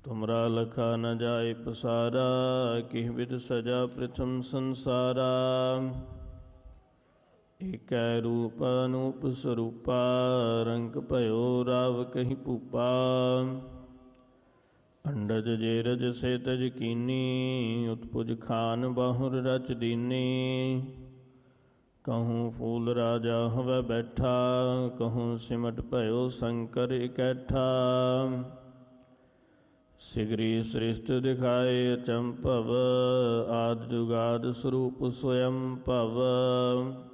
ਤੁਮਰਾ ਲਖਾ ਨ ਜਾਏ ਪਸਾਰਾ, ਕਿਹ ਬਿਦ ਸਜਾ ਪ੍ਰਥਮ ਸੰਸਾਰਾ। ਏਕੈ ਰੂਪ ਅਨੂਪ ਸਰੂਪਾ, ਰੰਗ ਭਇਓ ਰਾਵ ਕਹੀ ਭੂਪਾ। ਅੰਡਜ ਜੇ ਰਜ ਸੇ ਤਜ ਕੀਨੀ, ਉਤਪੁਜ ਖਾਨ ਬਾਹੁਰ ਰਚ ਦੀਨੀ। ਕਹੂੰ ਫੂਲ ਰਾਜਾ ਹਵੈ ਬੈਠਾ, ਕਹੂੰ ਸਿਮਟ ਭਇਓ ਸ਼ੰਕਰ ਇਕੈਠਾ। ਸਿਗਰੀ ਸ੍ਰਿਸ਼ਟ ਦਿਖਾਏ ਅਚੰਭਵ, ਆਦਿ ਜੁਗਾਦਿ ਸਰੂਪ ਸਵਯੰ ਭਵ।